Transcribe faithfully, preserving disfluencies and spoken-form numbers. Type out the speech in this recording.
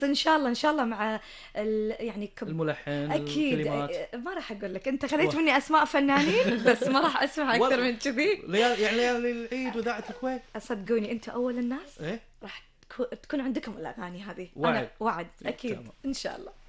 ان شاء الله ان شاء الله مع ال... يعني كب... الملحن اكيد الكلمات. ما راح اقول لك، انت خليت مني اسماء فنانين بس ما راح اسمع اكثر من كذي. ليالي يعني ليالي العيد واذاعه الكويت، صدقوني انتم اول الناس إيه؟ راح تكون عندكم الاغاني هذه. وعد. انا وعد إيه، اكيد تمام. ان شاء الله.